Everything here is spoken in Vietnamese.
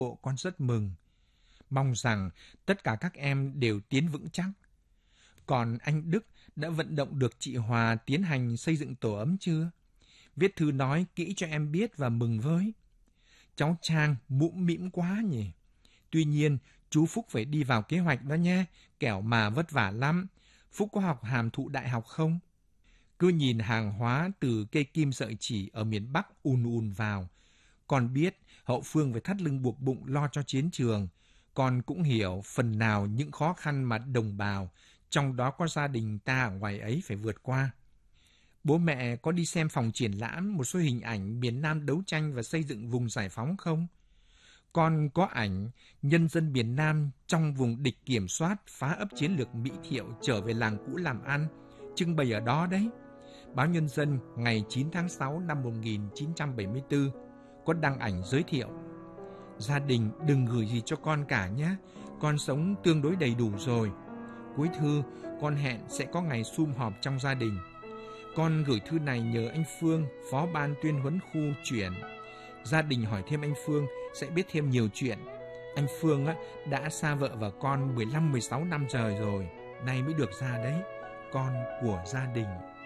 con rất mừng. Mong rằng tất cả các em đều tiến vững chắc. Còn anh Đức đã vận động được chị Hòa tiến hành xây dựng tổ ấm chưa? Viết thư nói kỹ cho em biết và mừng với. Cháu Trang mũm mĩm quá nhỉ. Tuy nhiên, chú Phúc phải đi vào kế hoạch đó nhé, kẻo mà vất vả lắm. Phúc có học hàm thụ đại học không? Cứ nhìn hàng hóa từ cây kim sợi chỉ ở miền Bắc ùn vào. Con biết hậu phương phải thắt lưng buộc bụng lo cho chiến trường. Con cũng hiểu phần nào những khó khăn mà đồng bào, trong đó có gia đình ta ở ngoài ấy phải vượt qua. Bố mẹ có đi xem phòng triển lãm một số hình ảnh miền Nam đấu tranh và xây dựng vùng giải phóng không? Con có ảnh nhân dân miền Nam trong vùng địch kiểm soát phá ấp chiến lược Mỹ Thiệu trở về làng cũ làm ăn, trưng bày ở đó đấy. Báo Nhân dân ngày 9 tháng 6 năm 1974 có đăng ảnh giới thiệu. Gia đình đừng gửi gì cho con cả nhé, con sống tương đối đầy đủ rồi. Cuối thư, con hẹn sẽ có ngày sum họp trong gia đình. Con gửi thư này nhờ anh Phương, phó ban tuyên huấn khu chuyển. Gia đình hỏi thêm anh Phương sẽ biết thêm nhiều chuyện. Anh Phương đã xa vợ và con 15-16 năm trời rồi, nay mới được ra đấy. Con của gia đình.